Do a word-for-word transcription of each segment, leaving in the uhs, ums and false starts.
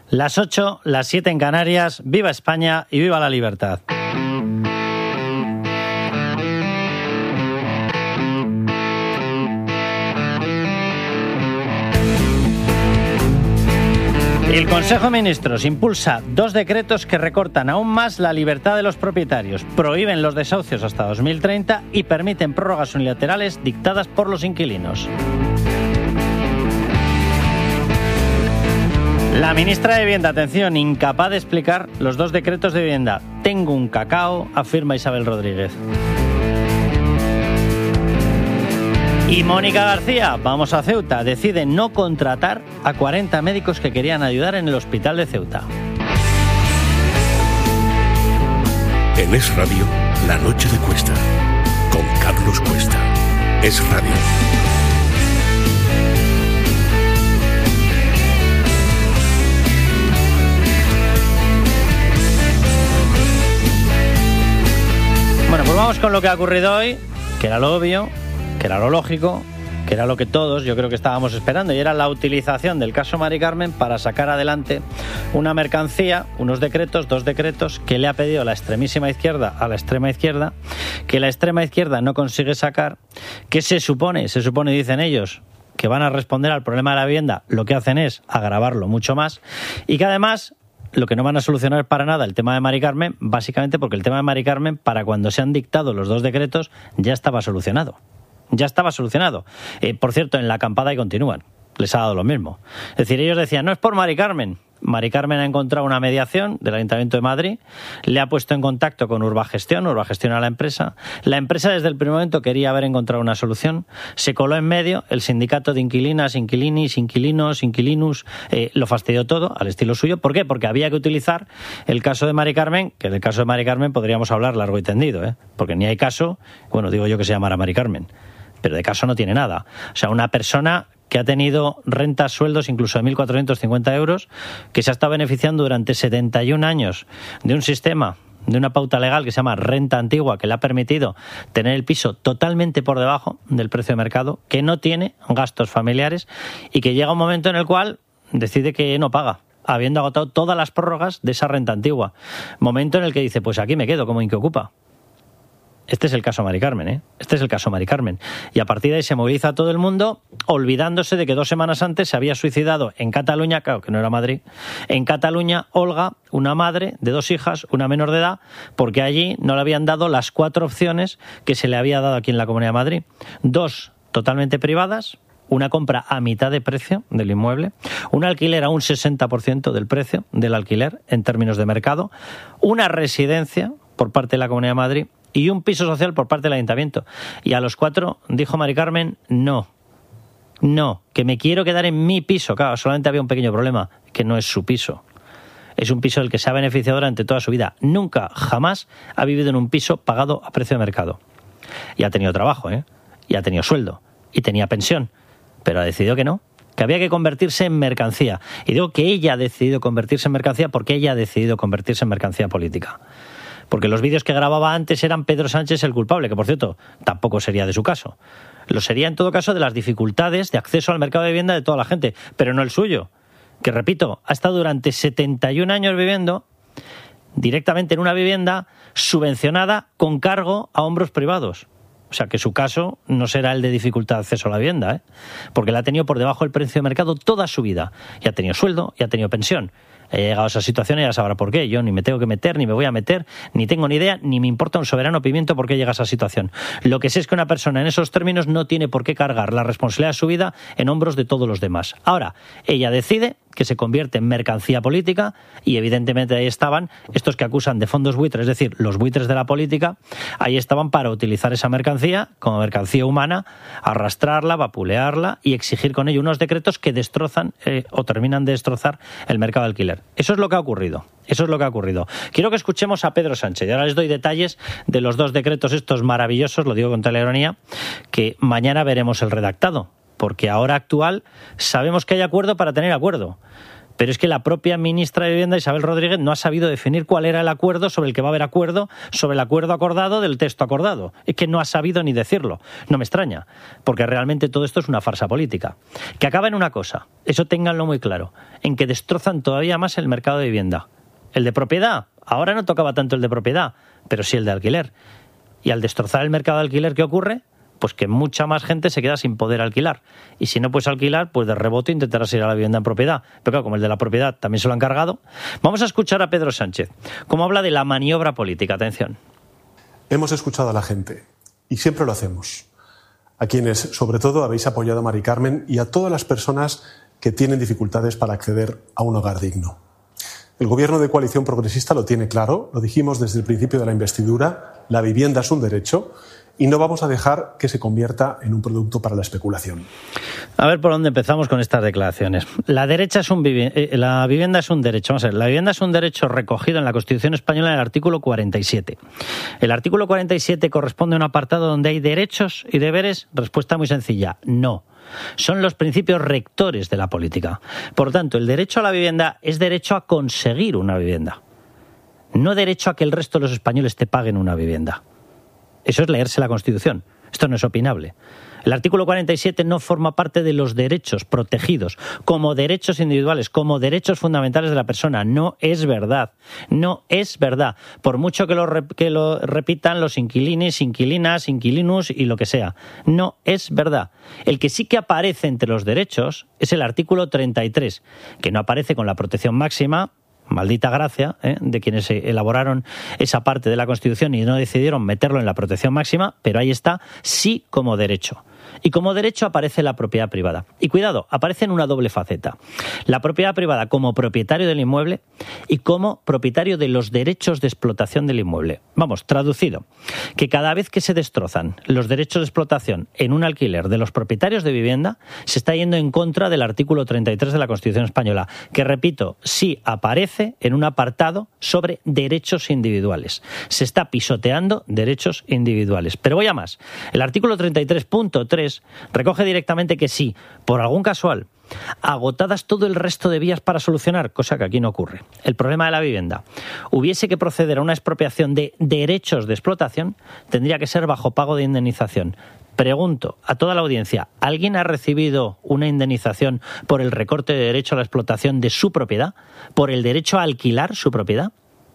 Las ocho, las siete en Canarias. ¡Viva España y viva la libertad! El Consejo de Ministros impulsa dos decretos que recortan aún más la libertad de los propietarios, prohíben los desahucios hasta dos mil treinta y permiten prórrogas unilaterales dictadas por los inquilinos. La ministra de Vivienda, atención, incapaz de explicar los dos decretos de vivienda. Tengo un cacao, afirma Isabel Rodríguez. Y Mónica García, vamos a Ceuta, decide no contratar a cuarenta médicos que querían ayudar en el hospital de Ceuta. En Es Radio, La Noche de Cuesta, con Carlos Cuesta. Es Radio. Bueno, pues vamos con lo que ha ocurrido hoy, que era lo obvio, que era lo lógico, que era lo que todos yo creo que estábamos esperando, y era la utilización del caso Mari Carmen para sacar adelante una mercancía, unos decretos, dos decretos que le ha pedido la extremísima izquierda a la extrema izquierda, que la extrema izquierda no consigue sacar, que se supone, se supone, dicen ellos, que van a responder al problema de la vivienda, lo que hacen es agravarlo mucho más, y que además lo que no van a solucionar para nada el tema de Mari Carmen, básicamente porque el tema de Mari Carmen, para cuando se han dictado los dos decretos, ya estaba solucionado. Ya estaba solucionado. Eh, por cierto, en la acampada y continúan. Les ha dado lo mismo. Es decir, ellos decían, no es por Mari Carmen. Mari Carmen ha encontrado una mediación del Ayuntamiento de Madrid, le ha puesto en contacto con Urbagestión, Urbagestión a la empresa. La empresa desde el primer momento quería haber encontrado una solución. Se coló en medio el sindicato de inquilinas, inquilinis, inquilinos, inquilinus, eh, lo fastidió todo al estilo suyo. ¿Por qué? Porque había que utilizar el caso de Mari Carmen, que del caso de Mari Carmen podríamos hablar largo y tendido, ¿eh? Porque ni hay caso, bueno, digo yo que se llamara Mari Carmen, pero de caso no tiene nada. O sea, una persona que ha tenido rentas, sueldos incluso de mil cuatrocientos cincuenta euros, que se ha estado beneficiando durante setenta y un años de un sistema, de una pauta legal que se llama renta antigua, que le ha permitido tener el piso totalmente por debajo del precio de mercado, que no tiene gastos familiares y que llega un momento en el cual decide que no paga, habiendo agotado todas las prórrogas de esa renta antigua. Momento en el que dice, pues aquí me quedo como inquiocupa. Este es el caso Mari Carmen, ¿eh? Este es el caso Mari Carmen. Y a partir de ahí se moviliza todo el mundo, olvidándose de que dos semanas antes se había suicidado en Cataluña, claro que no era Madrid, en Cataluña, Olga, una madre de dos hijas, una menor de edad, porque allí no le habían dado las cuatro opciones que se le había dado aquí en la Comunidad de Madrid. Dos totalmente privadas, una compra a mitad de precio del inmueble, un alquiler a un sesenta por ciento del precio del alquiler en términos de mercado, una residencia por parte de la Comunidad de Madrid y un piso social por parte del Ayuntamiento. Y a los cuatro dijo Mari Carmen, no, no, que me quiero quedar en mi piso. Claro, solamente había un pequeño problema, que no es su piso. Es un piso del que se ha beneficiado durante toda su vida. Nunca, jamás ha vivido en un piso pagado a precio de mercado. Y ha tenido trabajo, ¿eh? Y ha tenido sueldo. Y tenía pensión. Pero ha decidido que no, que había que convertirse en mercancía. Y digo que ella ha decidido convertirse en mercancía porque ella ha decidido convertirse en mercancía política. Porque los vídeos que grababa antes eran Pedro Sánchez el culpable, que por cierto tampoco sería de su caso. Lo sería en todo caso de las dificultades de acceso al mercado de vivienda de toda la gente, pero no el suyo, que repito, ha estado durante setenta y un años viviendo directamente en una vivienda subvencionada con cargo a hombros privados. O sea que su caso no será el de dificultad de acceso a la vivienda, ¿eh? Porque la ha tenido por debajo del precio de mercado toda su vida. Y ha tenido sueldo y ha tenido pensión. He llegado a esa situación y ya sabrá por qué. Yo ni me tengo que meter, ni me voy a meter, ni tengo ni idea, ni me importa un soberano pimiento por qué llega a esa situación. Lo que sé es que una persona en esos términos no tiene por qué cargar la responsabilidad de su vida en hombros de todos los demás. Ahora, ella decide que se convierte en mercancía política y evidentemente ahí estaban estos que acusan de fondos buitres, es decir, los buitres de la política, ahí estaban para utilizar esa mercancía como mercancía humana, arrastrarla, vapulearla y exigir con ello unos decretos que destrozan eh, o terminan de destrozar el mercado de alquiler. Eso es lo que ha ocurrido. Eso es lo que ha ocurrido. Quiero que escuchemos a Pedro Sánchez. Y ahora les doy detalles de los dos decretos estos maravillosos, lo digo con toda la ironía, que mañana veremos el redactado. Porque ahora actual sabemos que hay acuerdo para tener acuerdo. Pero es que la propia ministra de Vivienda, Isabel Rodríguez, no ha sabido definir cuál era el acuerdo sobre el que va a haber acuerdo, sobre el acuerdo acordado del texto acordado. Es que no ha sabido ni decirlo. No me extraña, porque realmente todo esto es una farsa política. Que acaba en una cosa, eso ténganlo muy claro, en que destrozan todavía más el mercado de vivienda. El de propiedad, ahora no tocaba tanto el de propiedad, pero sí el de alquiler. Y al destrozar el mercado de alquiler, ¿qué ocurre? Pues que mucha más gente se queda sin poder alquilar. Y si no puedes alquilar, pues de rebote intentarás ir a la vivienda en propiedad. Pero claro, como el de la propiedad también se lo han cargado. Vamos a escuchar a Pedro Sánchez, cómo habla de la maniobra política. Atención. Hemos escuchado a la gente, y siempre lo hacemos. A quienes, sobre todo, habéis apoyado a Mari Carmen y a todas las personas que tienen dificultades para acceder a un hogar digno. El Gobierno de Coalición Progresista lo tiene claro, lo dijimos desde el principio de la investidura, la vivienda es un derecho y no vamos a dejar que se convierta en un producto para la especulación. A ver por dónde empezamos con estas declaraciones. La derecha es un vivi- eh, la vivienda es un derecho. Vamos a ver, la vivienda es un derecho recogido en la Constitución española en el artículo cuarenta y siete. El artículo cuarenta y siete corresponde a un apartado donde hay derechos y deberes. Respuesta muy sencilla, no. Son los principios rectores de la política. Por tanto, el derecho a la vivienda es derecho a conseguir una vivienda, no derecho a que el resto de los españoles te paguen una vivienda. Eso es leerse la Constitución. Esto no es opinable. El artículo cuarenta y siete no forma parte de los derechos protegidos como derechos individuales, como derechos fundamentales de la persona. No es verdad. No es verdad. Por mucho que lo, rep- que lo repitan los inquilinis, inquilinas, inquilinos y lo que sea. No es verdad. El que sí que aparece entre los derechos es el artículo treinta y tres, que no aparece con la protección máxima. Maldita gracia, ¿eh? de quienes elaboraron esa parte de la Constitución y no decidieron meterlo en la protección máxima, pero ahí está, sí como derecho. Y como derecho aparece la propiedad privada. Y cuidado, aparece en una doble faceta. La propiedad privada como propietario del inmueble y como propietario de los derechos de explotación del inmueble. Vamos, traducido, que cada vez que se destrozan los derechos de explotación en un alquiler de los propietarios de vivienda, se está yendo en contra del artículo treinta y tres de la Constitución española, que, repito, sí aparece en un apartado sobre derechos individuales. Se está pisoteando derechos individuales. Pero voy a más. El artículo treinta y tres punto tres recoge directamente que si, por algún casual, agotadas todo el resto de vías para solucionar, cosa que aquí no ocurre, el problema de la vivienda, hubiese que proceder a una expropiación de derechos de explotación, tendría que ser bajo pago de indemnización. Pregunto a toda la audiencia, ¿alguien ha recibido una indemnización por el recorte de derecho a la explotación de su propiedad? ¿Por el derecho a alquilar su propiedad?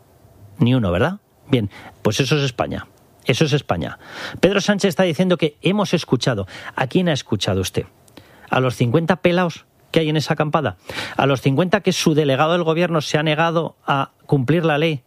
Ni uno, ¿verdad? Bien, pues eso es España. Eso es España. Pedro Sánchez está diciendo que hemos escuchado. ¿A quién ha escuchado usted? ¿A los cincuenta pelaos que hay en esa acampada? ¿A los cincuenta que su delegado del gobierno se ha negado a cumplir la ley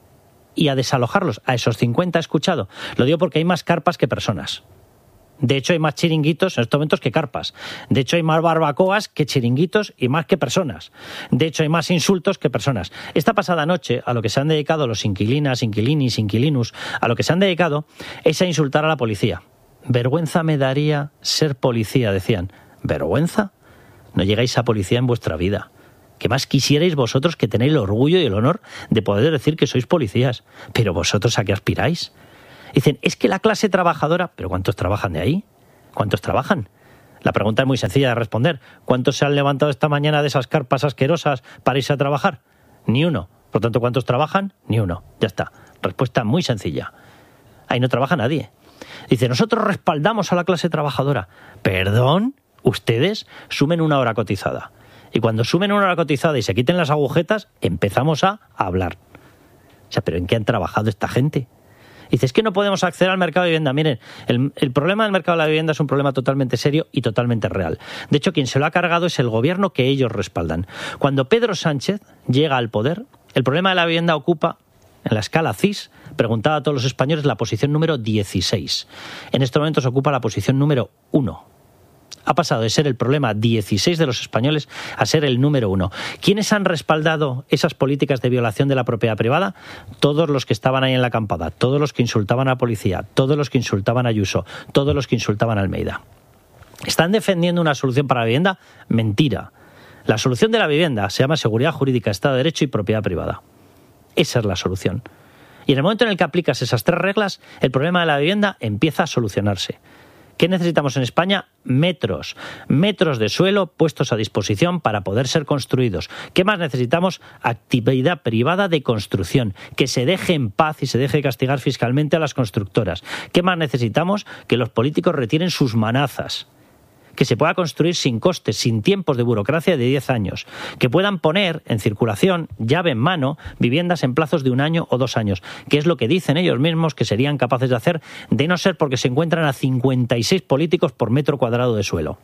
y a desalojarlos? ¿A esos cincuenta ha escuchado? Lo digo porque hay más carpas que personas. De hecho, hay más chiringuitos en estos momentos que carpas. De hecho, hay más barbacoas que chiringuitos y más que personas. De hecho, hay más insultos que personas. Esta pasada noche, a lo que se han dedicado los inquilinas, inquilinis, inquilinus, a lo que se han dedicado es a insultar a la policía. Vergüenza me daría ser policía, decían. ¿Vergüenza? No llegáis a policía en vuestra vida. ¿Qué más quisierais vosotros que tenéis el orgullo y el honor de poder decir que sois policías? Pero vosotros, ¿a qué aspiráis? Dicen, es que la clase trabajadora... ¿Pero cuántos trabajan de ahí? ¿Cuántos trabajan? La pregunta es muy sencilla de responder. ¿Cuántos se han levantado esta mañana de esas carpas asquerosas para irse a trabajar? Ni uno. Por tanto, ¿cuántos trabajan? Ni uno. Ya está. Respuesta muy sencilla. Ahí no trabaja nadie. Dice, nosotros respaldamos a la clase trabajadora. ¿Perdón? Ustedes sumen una hora cotizada. Y cuando sumen una hora cotizada y se quiten las agujetas, empezamos a hablar. O sea, ¿pero en qué han trabajado esta gente? Dice, es que no podemos acceder al mercado de vivienda. Miren, el, el problema del mercado de la vivienda es un problema totalmente serio y totalmente real. De hecho, quien se lo ha cargado es el gobierno que ellos respaldan. Cuando Pedro Sánchez llega al poder, el problema de la vivienda ocupa, en la escala C I S, preguntaba a todos los españoles, la posición número dieciséis. En estos momentos ocupa la posición número uno. Ha pasado de ser el problema dieciséis de los españoles a ser el número uno. ¿Quiénes han respaldado esas políticas de violación de la propiedad privada? Todos los que estaban ahí en la acampada, todos los que insultaban a la policía, todos los que insultaban a Ayuso, todos los que insultaban a Almeida. ¿Están defendiendo una solución para la vivienda? Mentira. La solución de la vivienda se llama seguridad jurídica, Estado de Derecho y propiedad privada. Esa es la solución. Y en el momento en el que aplicas esas tres reglas, el problema de la vivienda empieza a solucionarse. ¿Qué necesitamos en España? metros, metros de suelo puestos a disposición para poder ser construidos. ¿Qué más necesitamos? Actividad privada de construcción, que se deje en paz y se deje castigar fiscalmente a las constructoras. ¿Qué más necesitamos? Que los políticos retiren sus manazas. Que se pueda construir sin costes, sin tiempos de burocracia de diez años, que puedan poner en circulación, llave en mano, viviendas en plazos de un año o dos años, que es lo que dicen ellos mismos que serían capaces de hacer, de no ser porque se encuentran a cincuenta y seis políticos por metro cuadrado de suelo.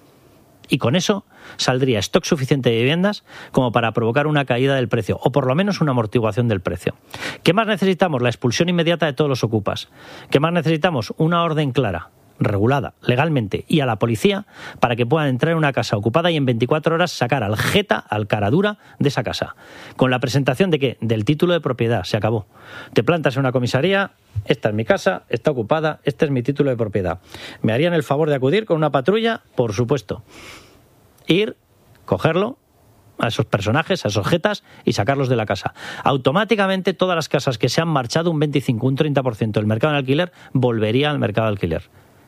Y con eso saldría stock suficiente de viviendas como para provocar una caída del precio, o por lo menos una amortiguación del precio. ¿Qué más necesitamos? La expulsión inmediata de todos los ocupas. ¿Qué más necesitamos? Una orden clara, regulada legalmente, y a la policía para que puedan entrar en una casa ocupada y en veinticuatro horas sacar al jeta, al caradura de esa casa, con la presentación de que del título de propiedad. Se acabó. Te plantas en una comisaría: esta es mi casa, está ocupada, este es mi título de propiedad. ¿Me harían el favor de acudir con una patrulla? Por supuesto. Ir, cogerlo a esos personajes, a esos jetas, y sacarlos de la casa. Automáticamente todas las casas que se han marchado un veinticinco, un treinta por ciento del mercado de alquiler volvería al mercado de alquiler.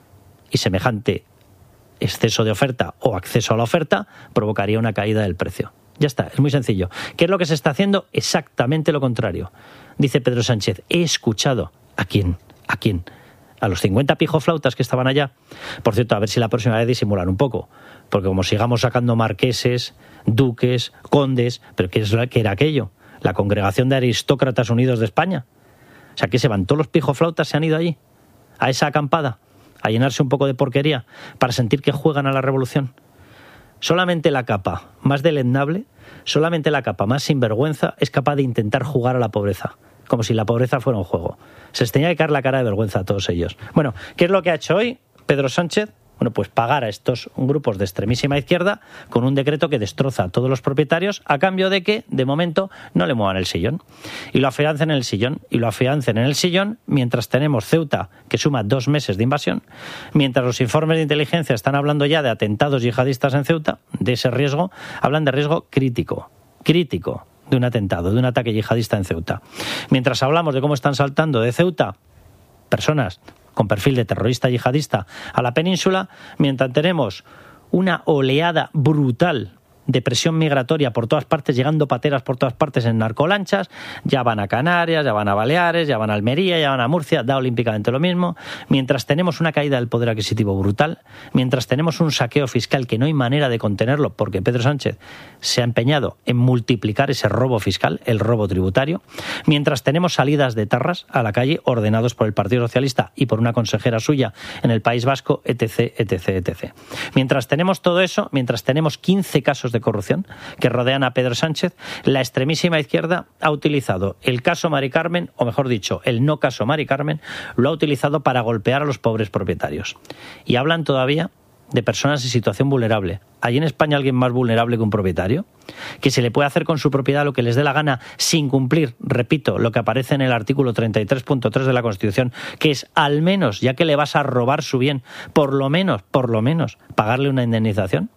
Y semejante exceso de oferta o acceso a la oferta provocaría una caída del precio. Ya está, es muy sencillo. ¿Qué es lo que se está haciendo? Exactamente lo contrario. Dice Pedro Sánchez: he escuchado. ¿A quién? ¿A quién? A los cincuenta pijoflautas que estaban allá. Por cierto, a ver si la próxima vez disimulan un poco, porque como sigamos sacando marqueses, duques, condes, ¿pero qué, es, qué era aquello? La Congregación de Aristócratas Unidos de España. O sea, ¿qué se van? ¿Todos los pijoflautas se han ido allí? ¿A esa acampada? ¿A llenarse un poco de porquería para sentir que juegan a la revolución? Solamente la capa más deleznable, solamente la capa más sinvergüenza es capaz de intentar jugar a la pobreza, como si la pobreza fuera un juego. Se les tenía que caer la cara de vergüenza a todos ellos. Bueno, ¿qué es lo que ha hecho hoy Pedro Sánchez? Bueno, pues pagar a estos grupos de extremísima izquierda con un decreto que destroza a todos los propietarios a cambio de que, de momento, no le muevan el sillón. Y lo afiancen en el sillón. Y lo afiancen en el sillón mientras tenemos Ceuta, que suma dos meses de invasión, mientras los informes de inteligencia están hablando ya de atentados yihadistas en Ceuta, de ese riesgo, hablan de riesgo crítico, crítico de un atentado, de un ataque yihadista en Ceuta. Mientras hablamos de cómo están saltando de Ceuta personas con perfil de terrorista yihadista a la península, mientras tenemos una oleada brutal de presión migratoria por todas partes, llegando pateras por todas partes en narcolanchas, ya van a Canarias, ya van a Baleares, ya van a Almería, ya van a Murcia, da olímpicamente lo mismo, mientras tenemos una caída del poder adquisitivo brutal, mientras tenemos un saqueo fiscal que no hay manera de contenerlo porque Pedro Sánchez se ha empeñado en multiplicar ese robo fiscal, el robo tributario, mientras tenemos salidas de tarras a la calle ordenados por el Partido Socialista y por una consejera suya en el País Vasco, etc, etc, etc. Mientras tenemos todo eso, mientras tenemos quince casos de corrupción que rodean a Pedro Sánchez, la extremísima izquierda ha utilizado el caso Mari Carmen, o mejor dicho, el no caso Mari Carmen, lo ha utilizado para golpear a los pobres propietarios. Y hablan todavía de personas en situación vulnerable. ¿Hay en España alguien más vulnerable que un propietario? Que se le puede hacer con su propiedad lo que les dé la gana sin cumplir, repito, lo que aparece en el artículo treinta y tres punto tres de la Constitución, que es al menos, ya que le vas a robar su bien, por lo menos, por lo menos, pagarle una indemnización.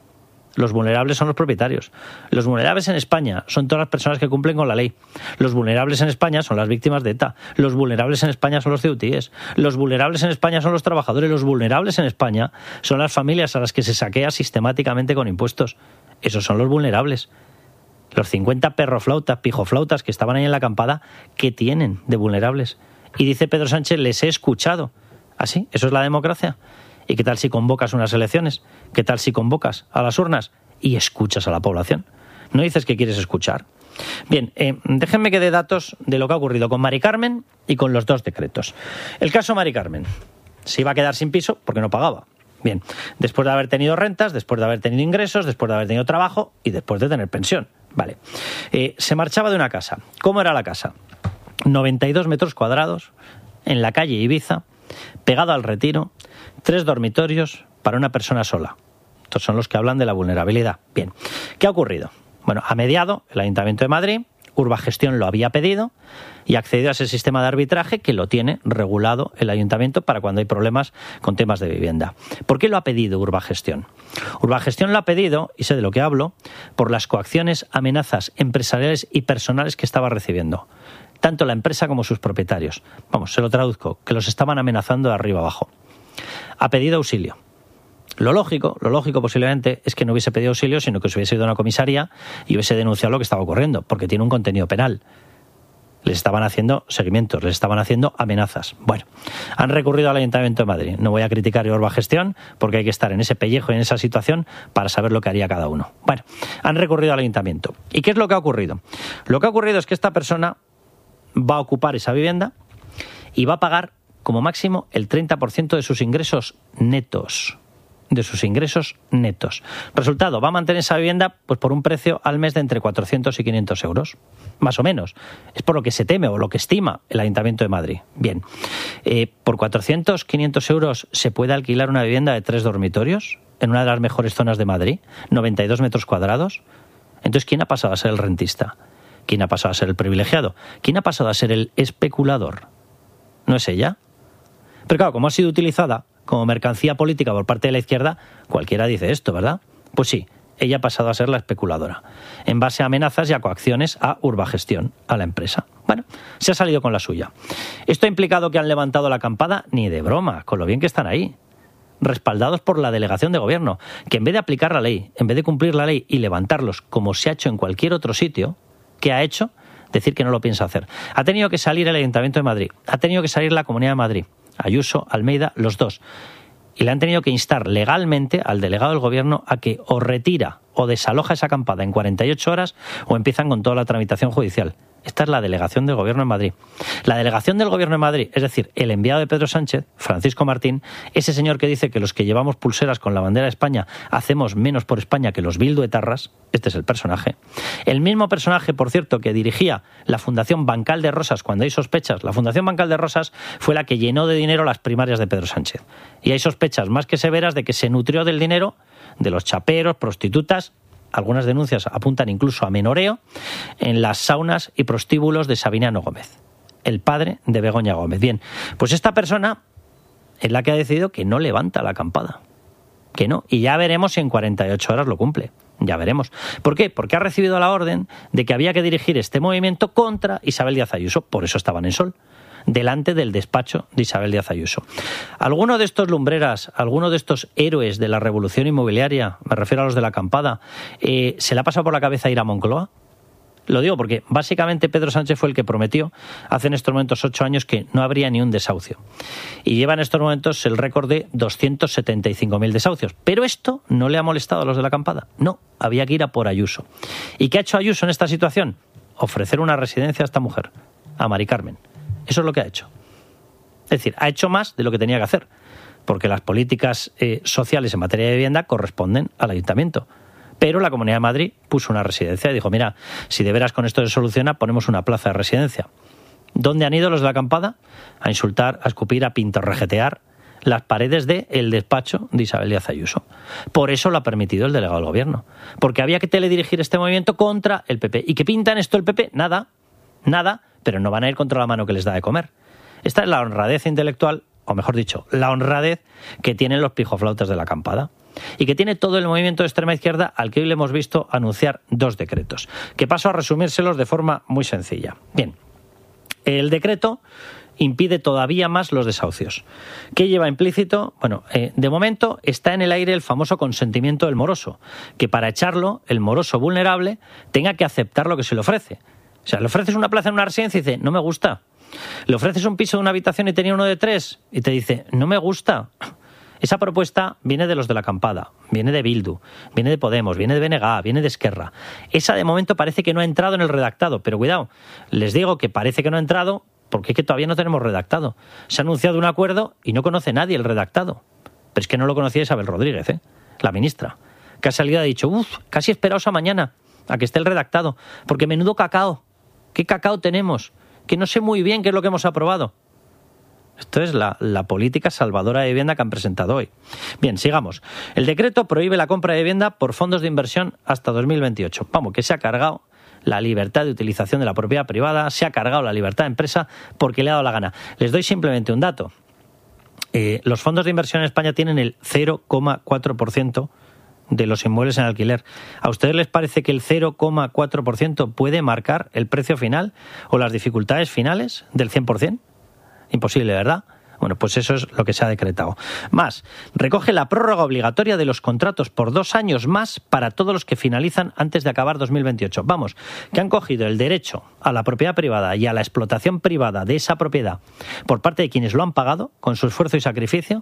Los vulnerables son los propietarios. Los vulnerables en España son todas las personas que cumplen con la ley. Los vulnerables en España son las víctimas de ETA. Los vulnerables en España son los ceutíes. Los vulnerables en España son los trabajadores. Los vulnerables en España son las familias a las que se saquea sistemáticamente con impuestos. Esos son los vulnerables. Los cincuenta perroflautas, pijoflautas que estaban ahí en la acampada, ¿qué tienen de vulnerables? Y dice Pedro Sánchez, les he escuchado. ¿Ah, sí? ¿Eso es la democracia? ¿Y qué tal si convocas unas elecciones? ¿Qué tal si convocas a las urnas y escuchas a la población? ¿No dices que quieres escuchar? Bien, eh, déjenme que dé datos de lo que ha ocurrido con Mari Carmen y con los dos decretos. El caso Mari Carmen. Se iba a quedar sin piso porque no pagaba. Bien, después de haber tenido rentas, después de haber tenido ingresos, después de haber tenido trabajo y después de tener pensión. Vale. Eh, se marchaba de una casa. ¿Cómo era la casa? noventa y dos metros cuadrados en la calle Ibiza, pegado al Retiro, tres dormitorios para una persona sola. Estos son los que hablan de la vulnerabilidad. Bien, ¿qué ha ocurrido? Bueno, ha mediado el Ayuntamiento de Madrid, Urbagestión lo había pedido y ha accedido a ese sistema de arbitraje que lo tiene regulado el Ayuntamiento para cuando hay problemas con temas de vivienda. ¿Por qué lo ha pedido Urbagestión? Urbagestión lo ha pedido, y sé de lo que hablo, por las coacciones, amenazas empresariales y personales que estaba recibiendo. Tanto la empresa como sus propietarios. Vamos, se lo traduzco, que los estaban amenazando de arriba abajo. Ha pedido auxilio. Lo lógico, lo lógico posiblemente es que no hubiese pedido auxilio, sino que se hubiese ido a una comisaría y hubiese denunciado lo que estaba ocurriendo, porque tiene un contenido penal. Les estaban haciendo seguimientos, les estaban haciendo amenazas. Bueno, han recurrido al Ayuntamiento de Madrid. No voy a criticar Yorba Gestión, porque hay que estar en ese pellejo y en esa situación para saber lo que haría cada uno. Bueno, han recurrido al Ayuntamiento. ¿Y qué es lo que ha ocurrido? Lo que ha ocurrido es que esta persona va a ocupar esa vivienda y va a pagar como máximo el treinta por ciento de sus ingresos netos. de sus ingresos netos. Resultado, va a mantener esa vivienda pues por un precio al mes de entre cuatrocientos y quinientos euros, más o menos. Es por lo que se teme o lo que estima el Ayuntamiento de Madrid. Bien, eh, por cuatrocientos, quinientos euros se puede alquilar una vivienda de tres dormitorios en una de las mejores zonas de Madrid, noventa y dos metros cuadrados. Entonces, ¿quién ha pasado a ser el rentista? ¿Quién ha pasado a ser el privilegiado? ¿Quién ha pasado a ser el especulador? ¿No es ella? Pero claro, como ha sido utilizada como mercancía política por parte de la izquierda, cualquiera dice esto, ¿verdad? Pues sí, ella ha pasado a ser la especuladora, en base a amenazas y a coacciones a Urbagestión, a la empresa. Bueno, se ha salido con la suya. ¿Esto ha implicado que han levantado la acampada? Ni de broma, con lo bien que están ahí, respaldados por la delegación de gobierno, que en vez de aplicar la ley, en vez de cumplir la ley y levantarlos como se ha hecho en cualquier otro sitio, ¿qué ha hecho? Decir que no lo piensa hacer. Ha tenido que salir el Ayuntamiento de Madrid, ha tenido que salir la Comunidad de Madrid, Ayuso, Almeida, los dos. Y le han tenido que instar legalmente al delegado del gobierno a que o retira o desaloja esa acampada en cuarenta y ocho horas o empiezan con toda la tramitación judicial. Esta es la delegación del gobierno en Madrid. La delegación del gobierno en Madrid, es decir, el enviado de Pedro Sánchez, Francisco Martín, ese señor que dice que los que llevamos pulseras con la bandera de España hacemos menos por España que los bilduetarras, este es el personaje. El mismo personaje, por cierto, que dirigía la Fundación Bancal de Rosas cuando hay sospechas. La Fundación Bancal de Rosas fue la que llenó de dinero las primarias de Pedro Sánchez. Y hay sospechas más que severas de que se nutrió del dinero de los chaperos, prostitutas. Algunas denuncias apuntan incluso a menoreo en las saunas y prostíbulos de Sabiniano Gómez, el padre de Begoña Gómez. Bien, pues esta persona es la que ha decidido que no levanta la acampada, que no, y ya veremos si en cuarenta y ocho horas lo cumple, ya veremos. ¿Por qué? Porque ha recibido la orden de que había que dirigir este movimiento contra Isabel Díaz Ayuso, por eso estaban en Sol, delante del despacho de Isabel Díaz Ayuso. ¿Alguno de estos lumbreras, alguno de estos héroes de la revolución inmobiliaria, me refiero a los de la acampada, eh, se le ha pasado por la cabeza ir a Moncloa? Lo digo porque básicamente Pedro Sánchez fue el que prometió hace en estos momentos ocho años que no habría ni un desahucio. Y lleva en estos momentos el récord de doscientos setenta y cinco mil desahucios. Pero esto no le ha molestado a los de la acampada. No, había que ir a por Ayuso. ¿Y qué ha hecho Ayuso en esta situación? Ofrecer una residencia a esta mujer, a Mari Carmen. Eso es lo que ha hecho. Es decir, ha hecho más de lo que tenía que hacer, porque las políticas eh, sociales en materia de vivienda corresponden al Ayuntamiento. Pero la Comunidad de Madrid puso una residencia y dijo, mira, si de veras con esto se soluciona, ponemos una plaza de residencia. ¿Dónde han ido los de la acampada? A insultar, a escupir, a pintorrejetear las paredes del despacho de Isabel Díaz Ayuso. Por eso lo ha permitido el delegado del gobierno. Porque había que teledirigir este movimiento contra el P P. ¿Y qué pinta en esto el P P? Nada, nada. Pero no van a ir contra la mano que les da de comer. Esta es la honradez intelectual, o mejor dicho, la honradez que tienen los pijoflautas de la acampada y que tiene todo el movimiento de extrema izquierda al que hoy le hemos visto anunciar dos decretos, que paso a resumírselos de forma muy sencilla. Bien, el decreto impide todavía más los desahucios. ¿Qué lleva implícito? Bueno, eh, de momento está en el aire el famoso consentimiento del moroso, que para echarlo, el moroso vulnerable tenga que aceptar lo que se le ofrece. O sea, le ofreces una plaza en una residencia y dice, no me gusta. Le ofreces un piso de una habitación y tenía uno de tres y te dice, no me gusta. Esa propuesta viene de los de la acampada, viene de Bildu, viene de Podemos, viene de B N G, viene de Esquerra. Esa de momento parece que no ha entrado en el redactado, pero cuidado, les digo que parece que no ha entrado porque es que todavía no tenemos redactado. Se ha anunciado un acuerdo y no conoce nadie el redactado. Pero es que no lo conocía Isabel Rodríguez, ¿eh? La ministra, que ha salido y ha dicho, uff, casi esperaos a mañana a que esté el redactado, porque menudo cacao. ¿Qué cacao tenemos? Que no sé muy bien qué es lo que hemos aprobado. Esto es la, la política salvadora de vivienda que han presentado hoy. Bien, sigamos. El decreto prohíbe la compra de vivienda por fondos de inversión hasta dos mil veintiocho. Vamos, que se ha cargado la libertad de utilización de la propiedad privada, se ha cargado la libertad de empresa porque le ha dado la gana. Les doy simplemente un dato. Eh, los fondos de inversión en España tienen el cero coma cuatro por ciento de los inmuebles en alquiler. ¿A ustedes les parece que el cero coma cuatro por ciento puede marcar el precio final o las dificultades finales del cien por ciento? Imposible, ¿verdad? Bueno, pues eso es lo que se ha decretado. Más, recoge la prórroga obligatoria de los contratos por dos años más para todos los que finalizan antes de acabar dos mil veintiocho. Vamos, que han cogido el derecho a la propiedad privada y a la explotación privada de esa propiedad por parte de quienes lo han pagado con su esfuerzo y sacrificio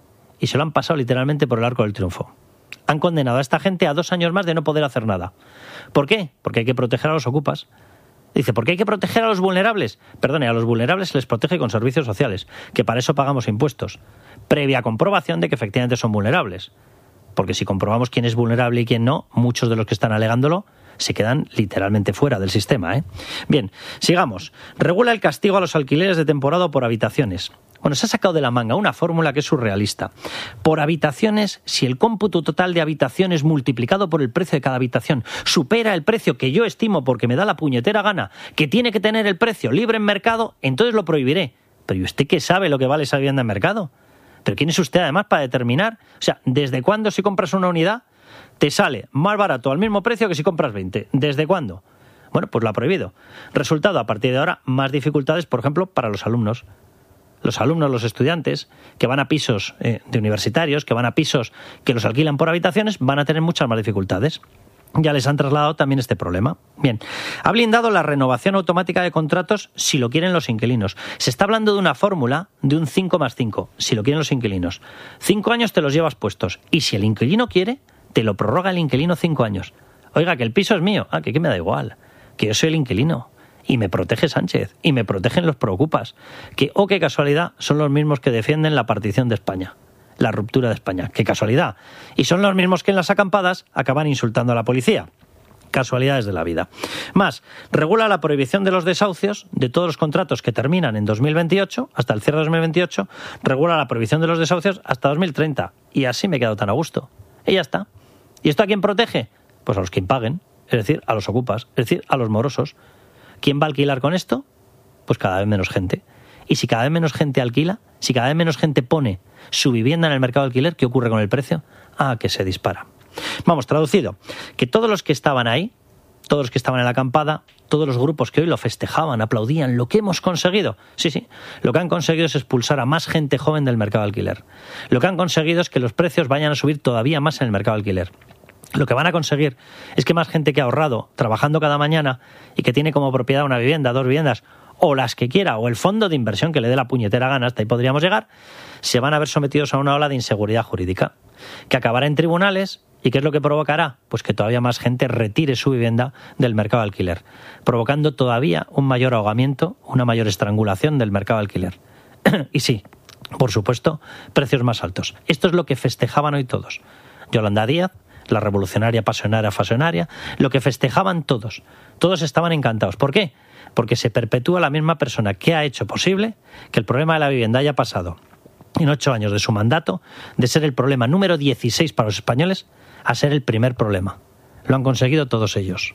y se lo han pasado literalmente por el arco del triunfo. Han condenado a esta gente a dos años más de no poder hacer nada. ¿Por qué? Porque hay que proteger a los ocupas. Dice, ¿por qué hay que proteger a los vulnerables? Perdone, a los vulnerables se les protege con servicios sociales, que para eso pagamos impuestos, previa comprobación de que efectivamente son vulnerables. Porque si comprobamos quién es vulnerable y quién no, muchos de los que están alegándolo se quedan literalmente fuera del sistema, ¿eh? Bien, sigamos. Regula el castigo a los alquileres de temporada por habitaciones. Bueno, se ha sacado de la manga una fórmula que es surrealista. Por habitaciones, si el cómputo total de habitaciones multiplicado por el precio de cada habitación supera el precio que yo estimo porque me da la puñetera gana, que tiene que tener el precio libre en mercado, entonces lo prohibiré. Pero ¿y usted qué sabe lo que vale esa vivienda en mercado? ¿Pero quién es usted además para determinar? O sea, ¿desde cuándo si compras una unidad te sale más barato al mismo precio que si compras veinte? ¿Desde cuándo? Bueno, pues lo ha prohibido. Resultado, a partir de ahora, más dificultades, por ejemplo, para los alumnos. Los alumnos, los estudiantes, que van a pisos eh, de universitarios, que van a pisos que los alquilan por habitaciones, van a tener muchas más dificultades. Ya les han trasladado también este problema. Bien, ha blindado la renovación automática de contratos si lo quieren los inquilinos. Se está hablando de una fórmula de un cinco más cinco, si lo quieren los inquilinos. Cinco años te los llevas puestos y si el inquilino quiere, te lo prorroga el inquilino cinco años. Oiga, que el piso es mío. Ah, que, que me da igual, que yo soy el inquilino. Y me protege Sánchez, y me protegen los preocupas, que, oh, qué casualidad, son los mismos que defienden la partición de España, la ruptura de España. ¡Qué casualidad! Y son los mismos que en las acampadas acaban insultando a la policía. Casualidades de la vida. Más, regula la prohibición de los desahucios de todos los contratos que terminan en dos mil veintiocho, hasta el cierre de dos mil veintiocho, regula la prohibición de los desahucios hasta dos mil treinta. Y así me he quedado tan a gusto. Y ya está. ¿Y esto a quién protege? Pues a los que impaguen, es decir, a los ocupas, es decir, a los morosos. ¿Quién va a alquilar con esto? Pues cada vez menos gente. Y si cada vez menos gente alquila, si cada vez menos gente pone su vivienda en el mercado de alquiler, ¿qué ocurre con el precio? Ah, que se dispara. Vamos, traducido, que todos los que estaban ahí, todos los que estaban en la acampada, todos los grupos que hoy lo festejaban, aplaudían, lo que hemos conseguido. Sí, sí, lo que han conseguido es expulsar a más gente joven del mercado de alquiler. Lo que han conseguido es que los precios vayan a subir todavía más en el mercado de alquiler. Lo que van a conseguir es que más gente que ha ahorrado trabajando cada mañana y que tiene como propiedad una vivienda, dos viviendas, o las que quiera, o el fondo de inversión que le dé la puñetera gana, hasta ahí podríamos llegar, se van a ver sometidos a una ola de inseguridad jurídica, que acabará en tribunales. ¿Y qué es lo que provocará? Pues que todavía más gente retire su vivienda del mercado de alquiler, provocando todavía un mayor ahogamiento, una mayor estrangulación del mercado de alquiler. Y sí, por supuesto, precios más altos. Esto es lo que festejaban hoy todos. Yolanda Díaz, la revolucionaria pasionaria fasionaria, lo que festejaban todos. Todos estaban encantados. ¿Por qué? Porque se perpetúa la misma persona que ha hecho posible que el problema de la vivienda haya pasado en ocho años de su mandato de ser el problema número dieciséis para los españoles a ser el primer problema. Lo han conseguido todos ellos.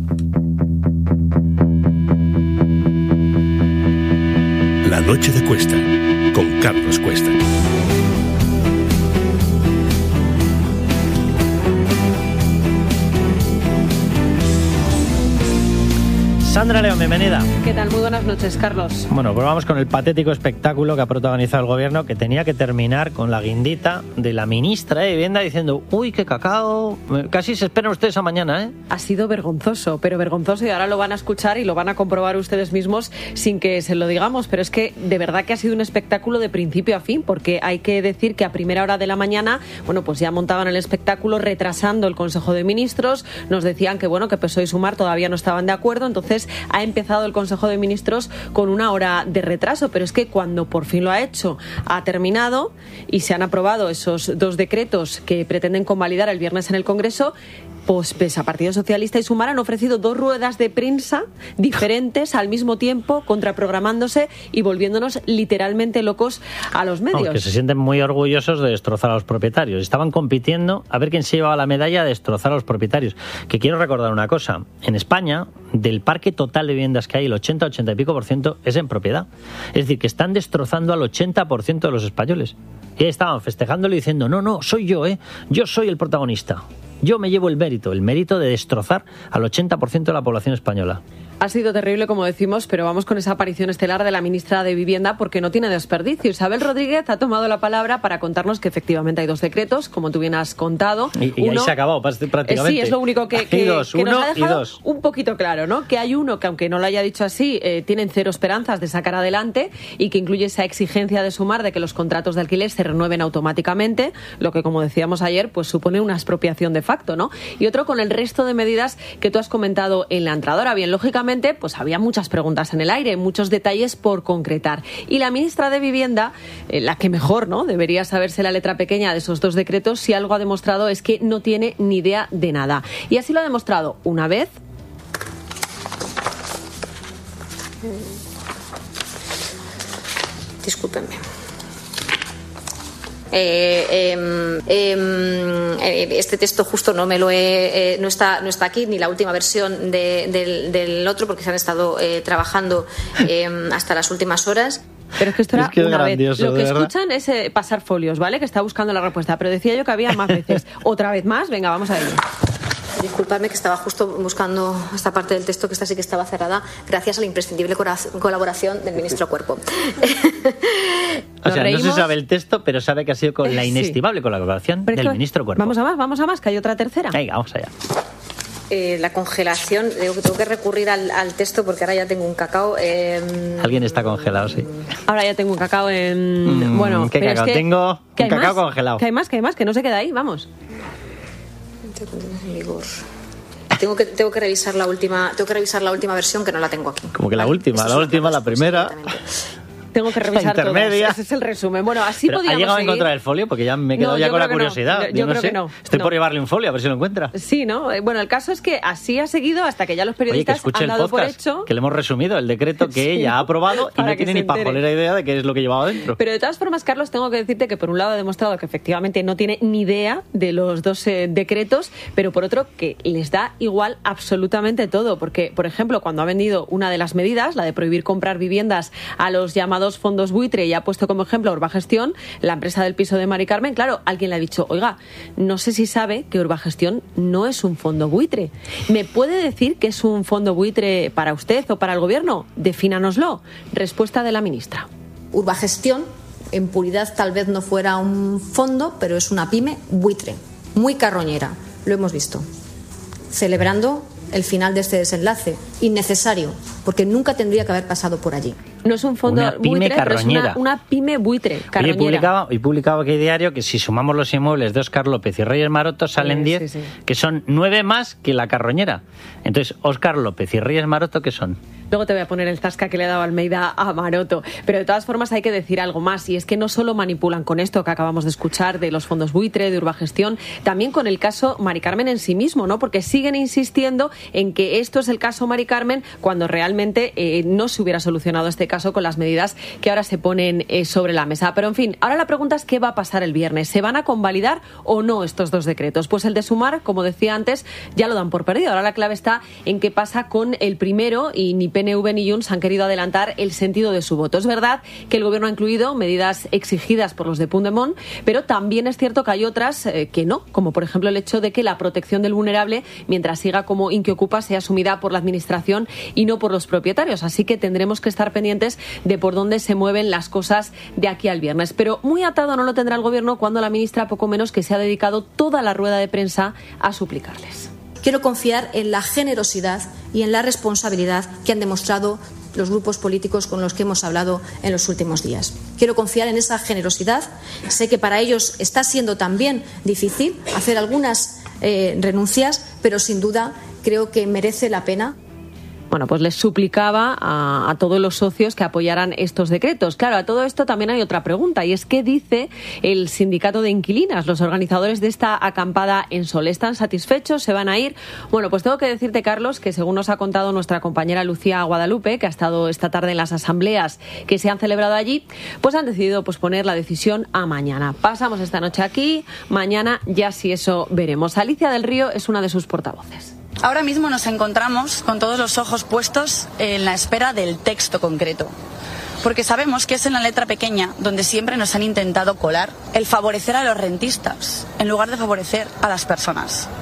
La noche de Cuesta, con Carlos Cuesta. Sandra León, bienvenida. ¿Qué tal? Muy buenas noches, Carlos. Bueno, pues vamos con el patético espectáculo que ha protagonizado el gobierno, que tenía que terminar con la guindita de la ministra de Vivienda diciendo, uy, qué cacao, casi se esperan ustedes a mañana, ¿eh? Ha sido vergonzoso, pero vergonzoso, y ahora lo van a escuchar y lo van a comprobar ustedes mismos sin que se lo digamos, pero es que de verdad que ha sido un espectáculo de principio a fin, porque hay que decir que a primera hora de la mañana, bueno, pues ya montaban el espectáculo retrasando el Consejo de Ministros, nos decían que, bueno, que P S O E y Sumar todavía no estaban de acuerdo, entonces ha empezado el Consejo de Ministros con una hora de retraso, pero es que cuando por fin lo ha hecho, ha terminado y se han aprobado esos dos decretos que pretenden convalidar el viernes en el Congreso. Pues, pues a Partido Socialista y Sumar han ofrecido dos ruedas de prensa diferentes al mismo tiempo, contraprogramándose y volviéndonos literalmente locos a los medios. Vamos, que se sienten muy orgullosos de destrozar a los propietarios. Estaban compitiendo a ver quién se llevaba la medalla de destrozar a los propietarios. Que quiero recordar una cosa. En España, del parque total de viviendas que hay, el ochenta, ochenta y pico por ciento es en propiedad. Es decir, que están destrozando al ochenta por ciento de los españoles. Y ahí estaban festejándolo y diciendo, no, no, soy yo, ¿eh? Yo soy el protagonista. Yo me llevo el mérito, el mérito de destrozar al ochenta por ciento de la población española. Ha sido terrible, como decimos, pero vamos con esa aparición estelar de la ministra de Vivienda porque no tiene desperdicio. Isabel Rodríguez ha tomado la palabra para contarnos que efectivamente hay dos decretos, como tú bien has contado. Y, y Uno, ahí se ha acabado prácticamente. Sí, es lo único que, que, dos, que nos uno ha dejado y dos. un poquito claro, ¿no? Que hay uno que, aunque no lo haya dicho así, eh, tienen cero esperanzas de sacar adelante y que incluye esa exigencia de Sumar de que los contratos de alquiler se renueven automáticamente, lo que, como decíamos ayer, pues supone una expropiación de facto, ¿no? Y otro con el resto de medidas que tú has comentado en la entrada. Ahora bien, lógicamente, pues había muchas preguntas en el aire, muchos detalles por concretar. Y la ministra de Vivienda, eh, la que mejor, ¿no?, debería saberse la letra pequeña de esos dos decretos, si algo ha demostrado es que no tiene ni idea de nada. Y así lo ha demostrado una vez. Discúlpenme. Eh, eh, eh, este texto justo no me lo he, eh, no está no está aquí, ni la última versión de, del, del otro, porque se han estado eh, trabajando eh, hasta las últimas horas. Pero es que esto era es que una vez. Lo que verdad. escuchan es eh, pasar folios, ¿vale? Que está buscando la respuesta. Pero decía yo que había más veces. Otra vez más, venga, vamos a ello. Disculpadme que estaba justo buscando esta parte del texto, que esta sí que estaba cerrada, gracias a la imprescindible colaboración del ministro Cuerpo. O sea, no se sabe el texto, pero sabe que ha sido con la inestimable sí. colaboración pero del ministro Cuerpo. Vamos a más, vamos a más, que hay otra tercera. Venga, vamos allá. Eh, la congelación, digo que tengo que recurrir al, al texto porque ahora ya tengo un cacao. Eh, Alguien está congelado, sí. Ahora ya tengo un cacao en... Mm, bueno, ¿qué cacao? Es que, tengo un cacao más? congelado. Que hay más, que hay más, que no se queda ahí, vamos. Tengo que, tengo que revisar la última, tengo que revisar la última versión, que no la tengo aquí. Como que la ¿vale? última, la última, la primera. Tengo que revisar todas. Ese es el resumen. Bueno, así Pero podíamos ¿ha llegado seguir? a encontrar el folio? Porque ya me he quedado no, ya con la curiosidad. No. Yo, yo, yo no creo sé. que no. Estoy no. por llevarle un folio a ver si lo encuentra. Sí, ¿no? Bueno, el caso es que así ha seguido hasta que ya los periodistas Oye, que han dado el podcast, por hecho... que le hemos resumido el decreto que sí, ella ha aprobado y no tiene ni pajolera idea de qué es lo que llevaba dentro. Pero de todas formas, Carlos, tengo que decirte que por un lado ha demostrado que efectivamente no tiene ni idea de los dos eh, decretos, pero por otro que les da igual absolutamente todo. Porque, por ejemplo, cuando ha vendido una de las medidas, la de prohibir comprar viviendas a los llamados fondos buitre, y ha puesto como ejemplo Urbagestión, la empresa del piso de Mari Carmen, claro, alguien le ha dicho, oiga, no sé si sabe que Urbagestión no es un fondo buitre. ¿Me puede decir que es un fondo buitre para usted o para el gobierno? Defínanoslo. Respuesta de la ministra. Urbagestión, en puridad tal vez no fuera un fondo, pero es una pyme buitre, muy carroñera, lo hemos visto. Celebrando el final de este desenlace, innecesario, porque nunca tendría que haber pasado por allí. No es un fondo una pyme buitre, carroñera. pero es una, una pyme buitre, carroñera. Oye, y publicaba, y publicaba aquí diario que si sumamos los inmuebles de Óscar López y Reyes Maroto salen diez, sí, sí, sí. que son nueve más que la carroñera. Entonces, Óscar López y Reyes Maroto, ¿qué son? Luego te voy a poner el zasca que le ha dado Almeida a Maroto. Pero de todas formas hay que decir algo más, y es que no solo manipulan con esto que acabamos de escuchar de los fondos buitre, de Urbagestión, también con el caso Mari Carmen en sí mismo, ¿no? Porque siguen insistiendo en que esto es el caso Mari Carmen cuando realmente eh, no se hubiera solucionado este caso con las medidas que ahora se ponen eh, sobre la mesa. Pero en fin, ahora la pregunta es qué va a pasar el viernes. ¿Se van a convalidar o no estos dos decretos? Pues el de Sumar, como decía antes, ya lo dan por perdido. Ahora la clave está en qué pasa con el primero, y ni P N V ni Junts han querido adelantar el sentido de su voto. Es verdad que el gobierno ha incluido medidas exigidas por los de Puigdemont, pero también es cierto que hay otras eh, que no, como por ejemplo el hecho de que la protección del vulnerable, mientras siga como Inquiocupa, sea asumida por la administración y no por los propietarios. Así que tendremos que estar pendientes de por dónde se mueven las cosas de aquí al viernes. Pero muy atado no lo tendrá el gobierno cuando la ministra poco menos que se ha dedicado toda la rueda de prensa a suplicarles. Quiero confiar en la generosidad y en la responsabilidad que han demostrado los grupos políticos con los que hemos hablado en los últimos días. Quiero confiar en esa generosidad. Sé que para ellos está siendo también difícil hacer algunas eh, renuncias, pero sin duda creo que merece la pena. Bueno, pues les suplicaba a, a todos los socios que apoyaran estos decretos. Claro, a todo esto también hay otra pregunta, y es ¿qué dice el sindicato de inquilinas? Los organizadores de esta acampada en Sol, ¿están satisfechos? ¿Se van a ir? Bueno, pues tengo que decirte, Carlos, que según nos ha contado nuestra compañera Lucía Guadalupe, que ha estado esta tarde en las asambleas que se han celebrado allí, pues han decidido posponer la decisión a mañana. Pasamos esta noche aquí, mañana ya si eso veremos. Alicia del Río es una de sus portavoces. Ahora mismo nos encontramos con todos los ojos puestos en la espera del texto concreto, porque sabemos que es en la letra pequeña donde siempre nos han intentado colar el favorecer a los rentistas en lugar de favorecer a las personas.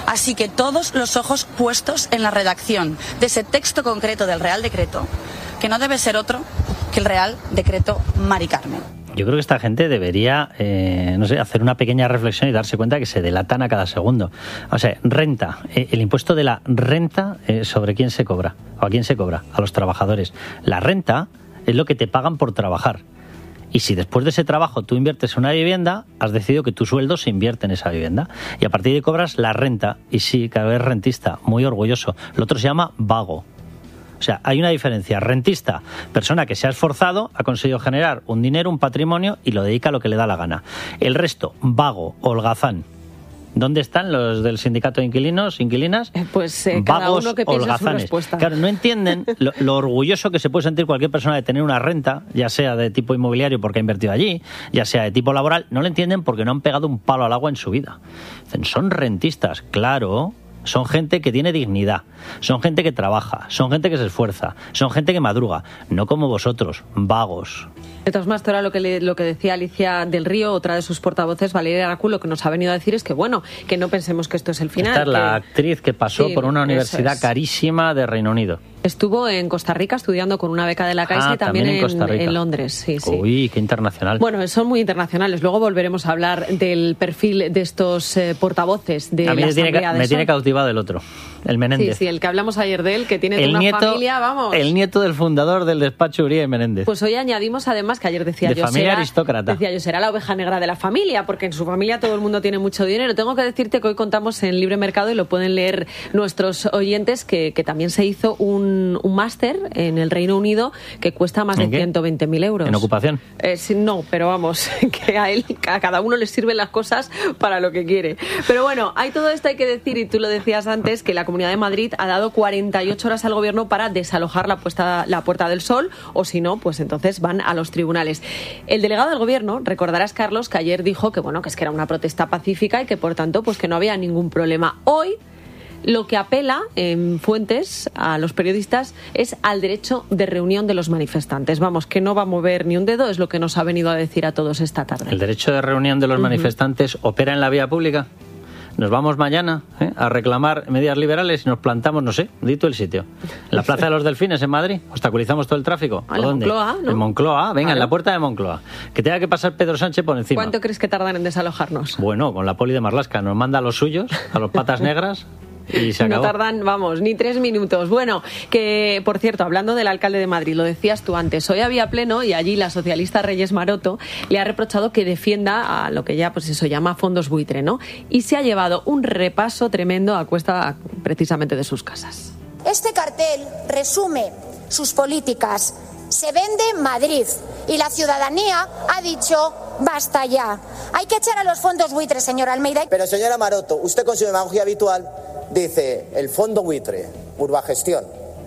Así que todos los ojos puestos en la redacción de ese texto concreto del Real Decreto, que no debe ser otro que el Real Decreto Mari Carmen. Yo creo que esta gente debería, eh, no sé, hacer una pequeña reflexión y darse cuenta que se delatan a cada segundo. O sea, renta, eh, el impuesto de la renta, eh, ¿sobre quién se cobra? ¿O a quién se cobra? A los trabajadores. La renta es lo que te pagan por trabajar. Y si después de ese trabajo tú inviertes en una vivienda, has decidido que tu sueldo se invierte en esa vivienda. Y a partir de ahí cobras la renta. Y sí, cada vez rentista, muy orgulloso. Lo otro se llama vago. O sea, hay una diferencia. Rentista, persona que se ha esforzado, ha conseguido generar un dinero, un patrimonio y lo dedica a lo que le da la gana. El resto, vago, holgazán. ¿Dónde están los del sindicato de inquilinos, inquilinas? Pues eh, cada Vagos, uno que piensa holgazanes. su respuesta. Claro, no entienden lo, lo orgulloso que se puede sentir cualquier persona de tener una renta, ya sea de tipo inmobiliario porque ha invertido allí, ya sea de tipo laboral. No lo entienden porque no han pegado un palo al agua en su vida. Dicen, son rentistas, claro. Son gente que tiene dignidad, son gente que trabaja, son gente que se esfuerza, son gente que madruga, no como vosotros, vagos. De todas maneras, ahora lo que, le, lo que decía Alicia del Río, otra de sus portavoces, Valeria Aracu, lo que nos ha venido a decir es que, bueno, que no pensemos que esto es el final. Esta es que... la actriz que pasó sí, por una universidad es. carísima de Reino Unido. Estuvo en Costa Rica estudiando con una beca de la Caixa ah, y también, también en, en, Costa Rica. en Londres. Sí, sí. Uy, qué internacional. Bueno, son muy internacionales. Luego volveremos a hablar del perfil de estos eh, portavoces de a mí la me tiene, Asamblea de me tiene Sol. cautivado el otro, el Menéndez. Sí, sí, el que hablamos ayer de él, que tiene el una nieto, familia, vamos. El nieto del fundador del despacho Uría y Menéndez. Pues hoy añadimos además que ayer decía de yo familia será, aristócrata. decía yo será la oveja negra de la familia, porque en su familia todo el mundo tiene mucho dinero. Tengo que decirte que hoy contamos en Libre Mercado y lo pueden leer nuestros oyentes que, que también se hizo un, un máster en el Reino Unido que cuesta más de ciento veinte mil euros. ¿En ocupación? Eh, sí, no, pero vamos, que a él, a cada uno le sirven las cosas para lo que quiere. Pero bueno, hay todo esto, hay que decir, y tú lo decías antes, que la Comunidad de Madrid ha dado cuarenta y ocho horas al Gobierno para desalojar la, puesta, la Puerta del Sol, o si no, pues entonces van a los tribunales. El delegado del Gobierno, recordarás, Carlos, que ayer dijo que bueno, que es que era una protesta pacífica y que por tanto pues que no había ningún problema. Hoy lo que apela en fuentes a los periodistas es al derecho de reunión de los manifestantes. Vamos, que no va a mover ni un dedo, es lo que nos ha venido a decir a todos esta tarde. ¿El derecho de reunión de los uh-huh. manifestantes opera en la vía pública? Nos vamos mañana ¿eh? a reclamar medidas liberales y nos plantamos, no sé, dito el sitio. En la Plaza de los Delfines, en Madrid, obstaculizamos todo el tráfico. ¿A dónde? Moncloa, ¿no? En Moncloa, venga, claro. En la puerta de Moncloa. Que tenga que pasar Pedro Sánchez por encima. ¿Cuánto crees que tardan en desalojarnos? Bueno, con la poli de Marlaska nos manda a los suyos, a los patas negras. Y se acabó. No tardan, vamos, ni tres minutos. Bueno, que por cierto, hablando del alcalde de Madrid, lo decías tú antes, hoy había pleno y allí la socialista Reyes Maroto le ha reprochado que defienda a lo que ya pues eso llama fondos buitre, ¿no? Y se ha llevado un repaso tremendo a cuesta precisamente de sus casas. Este cartel resume sus políticas. Se vende Madrid y la ciudadanía ha dicho basta ya. Hay que echar a los fondos buitres, señora Almeida. Pero señora Maroto, usted con su demagogia habitual dice el fondo buitre, Urbagestión.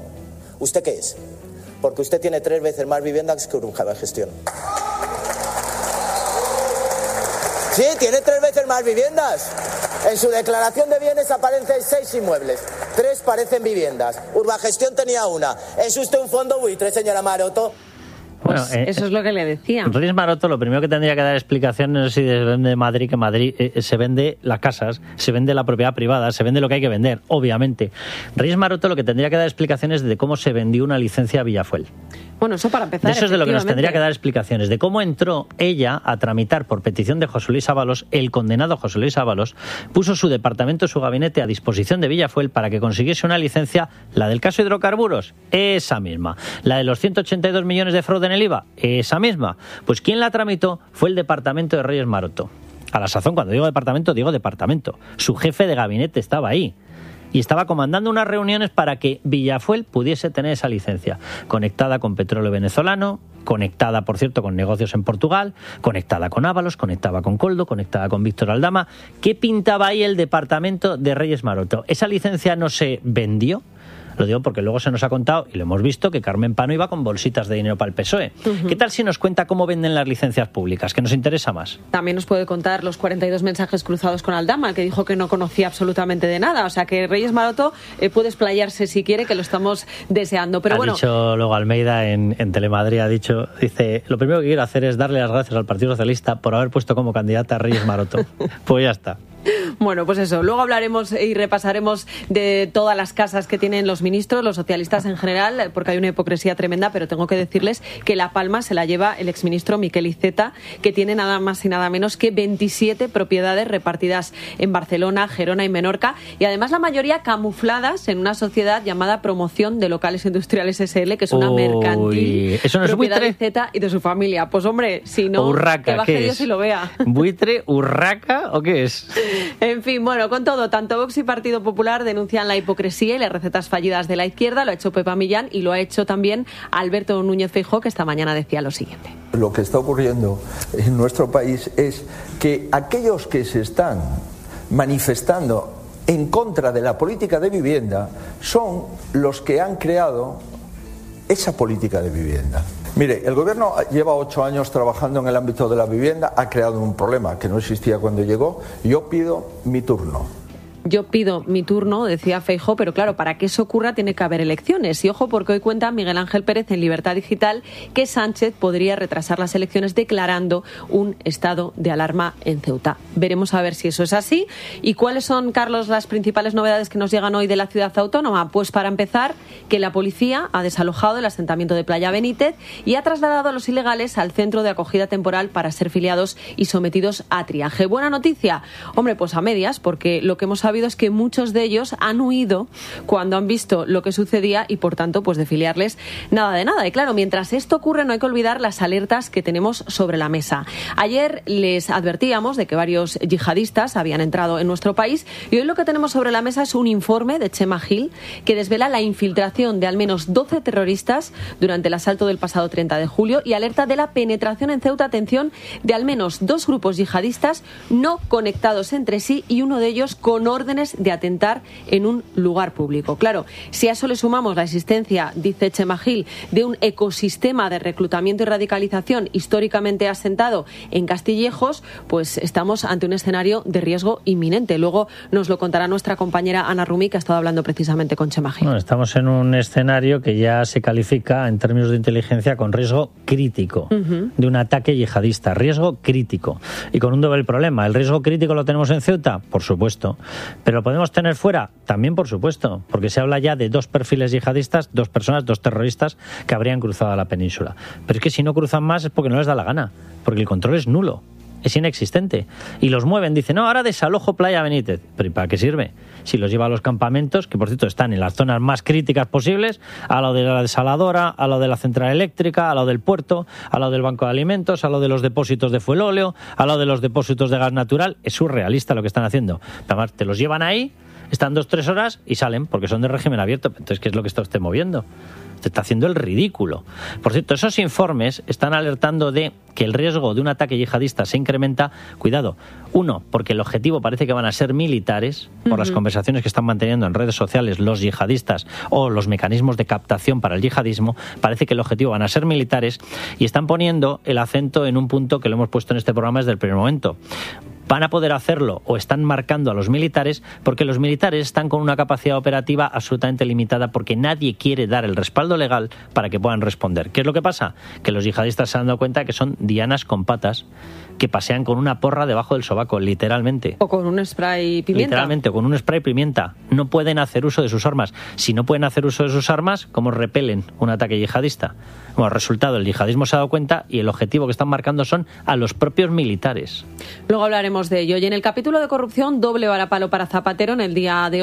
¿Usted qué es? Porque usted tiene tres veces más viviendas que Urbagestión. Sí, tiene tres veces más viviendas. En su declaración de bienes aparecen seis inmuebles. Tres parecen viviendas. Urbagestión tenía una. ¿Es usted un fondo buitre, señora Maroto? Pues bueno, eh, eso es lo que le decía. Reyes Maroto lo primero que tendría que dar explicación no es si se vende Madrid, que Madrid eh, se vende las casas, se vende la propiedad privada, se vende lo que hay que vender, obviamente. Reyes Maroto lo que tendría que dar explicaciones de cómo se vendió una licencia a Villafuel. Bueno, eso para empezar. De eso es de lo que nos tendría que dar explicaciones, de cómo entró ella a tramitar por petición de José Luis Ábalos, el condenado José Luis Ábalos, puso su departamento, su gabinete a disposición de Villafuel para que consiguiese una licencia, la del caso hidrocarburos, esa misma. La de los ciento ochenta y dos millones de fraude en el I V A, esa misma. Pues quien la tramitó fue el departamento de Reyes Maroto. A la sazón, cuando digo departamento, digo departamento. Su jefe de gabinete estaba ahí. Y estaba comandando unas reuniones para que Villafuel pudiese tener esa licencia, conectada con petróleo venezolano, conectada, por cierto, con negocios en Portugal, conectada con Ábalos, conectada con Coldo, conectada con Víctor Aldama. ¿Qué pintaba ahí el departamento de Reyes Maroto? ¿Esa licencia no se vendió? Lo digo porque luego se nos ha contado, y lo hemos visto, que Carmen Pano iba con bolsitas de dinero para el P S O E. Uh-huh. ¿Qué tal si nos cuenta cómo venden las licencias públicas? Que nos interesa más. También nos puede contar los cuarenta y dos mensajes cruzados con Aldama, el que dijo que no conocía absolutamente de nada. O sea que Reyes Maroto eh, puede explayarse si quiere, que lo estamos deseando. Pero ha bueno, dicho luego Almeida en, en Telemadrid, ha dicho, dice, lo primero que quiero hacer es darle las gracias al Partido Socialista por haber puesto como candidata a Reyes Maroto. Pues ya está. Bueno, pues eso, luego hablaremos y repasaremos de todas las casas que tienen los ministros, los socialistas en general, porque hay una hipocresía tremenda, pero tengo que decirles que la palma se la lleva el exministro Miquel Iceta, que tiene nada más y nada menos que veintisiete propiedades repartidas en Barcelona, Gerona y Menorca, y además la mayoría camufladas en una sociedad llamada Promoción de Locales Industriales S L, que es una Uy, mercantil ¿eso no es propiedad buitre? de Iceta y de su familia. Pues hombre, si no, Urraca, que baje ¿qué Dios es? y lo vea. ¿Buitre, urraca o qué es? En fin, bueno, con todo, tanto Vox y Partido Popular denuncian la hipocresía y las recetas fallidas de la izquierda. Lo ha hecho Pepa Millán y lo ha hecho también Alberto Núñez Feijóo, que esta mañana decía lo siguiente. Lo que está ocurriendo en nuestro país es que aquellos que se están manifestando en contra de la política de vivienda son los que han creado esa política de vivienda. Mire, el gobierno lleva ocho años trabajando en el ámbito de la vivienda, ha creado un problema que no existía cuando llegó. Yo pido mi turno. Yo pido mi turno, decía Feijóo, pero claro, para que eso ocurra tiene que haber elecciones. Y ojo, porque hoy cuenta Miguel Ángel Pérez en Libertad Digital que Sánchez podría retrasar las elecciones declarando un estado de alarma en Ceuta. Veremos a ver si eso es así. ¿Y cuáles son, Carlos, las principales novedades que nos llegan hoy de la ciudad autónoma? Pues para empezar, que la policía ha desalojado el asentamiento de Playa Benítez y ha trasladado a los ilegales al centro de acogida temporal para ser filiados y sometidos a triaje. ¿Buena noticia? Hombre, pues a medias, porque lo que hemos sabido es que muchos de ellos han huido cuando han visto lo que sucedía y, por tanto, pues de filiarles nada de nada. Y claro, mientras esto ocurre, no hay que olvidar las alertas que tenemos sobre la mesa. Ayer les advertíamos de que varios yihadistas habían entrado en nuestro país y hoy lo que tenemos sobre la mesa es un informe de Chema Gil que desvela la infiltración de al menos doce terroristas durante el asalto del pasado treinta de julio y alerta de la penetración en Ceuta, atención, de al menos dos grupos yihadistas no conectados entre sí y uno de ellos con órdenes de atentar en un lugar público. Claro, si a eso le sumamos la existencia, dice Chema Gil, de un ecosistema de reclutamiento y radicalización históricamente asentado en Castillejos, pues estamos ante un escenario de riesgo inminente. Luego nos lo contará nuestra compañera Ana Rumi, que ha estado hablando precisamente con Chema Gil. Bueno, estamos en un escenario que ya se califica en términos de inteligencia con riesgo crítico uh-huh. de un ataque yihadista, riesgo crítico. Y con un doble problema. ¿El riesgo crítico lo tenemos en Ceuta? Por supuesto. ¿Pero lo podemos tener fuera? También, por supuesto, porque se habla ya de dos perfiles yihadistas, dos personas, dos terroristas que habrían cruzado la península. Pero es que si no cruzan más es porque no les da la gana, porque el control es nulo, es inexistente. Y los mueven, dicen, no, ahora desalojo Playa Benítez. ¿Pero ¿y para qué sirve? Si los lleva a los campamentos, que por cierto están en las zonas más críticas posibles, a lo de la desaladora, a lo de la central eléctrica, a lo del puerto, a lo del banco de alimentos, a lo de los depósitos de fuelóleo, a lo de los depósitos de gas natural, es surrealista lo que están haciendo. Además, te los llevan ahí, están dos, tres horas y salen, porque son de régimen abierto. Entonces, ¿qué es lo que está usted moviendo? Te está haciendo el ridículo. Por cierto, esos informes están alertando de que el riesgo de un ataque yihadista se incrementa. Cuidado, uno, porque el objetivo parece que van a ser militares, por uh-huh. las conversaciones que están manteniendo en redes sociales los yihadistas o los mecanismos de captación para el yihadismo, parece que el objetivo van a ser militares y están poniendo el acento en un punto que lo hemos puesto en este programa desde el primer momento. Van a poder hacerlo o están marcando a los militares porque los militares están con una capacidad operativa absolutamente limitada porque nadie quiere dar el respaldo legal para que puedan responder. ¿Qué es lo que pasa? Que los yihadistas se han dado cuenta que son dianas con patas que pasean con una porra debajo del sobaco, literalmente. O con un spray pimienta. Literalmente, o con un spray pimienta. No pueden hacer uso de sus armas. Si no pueden hacer uso de sus armas, ¿cómo repelen un ataque yihadista? Bueno, resultado, el yihadismo se ha dado cuenta y el objetivo que están marcando son a los propios militares. Luego hablaremos de ello. Y en el capítulo de corrupción, doble varapalo para Zapatero en el día de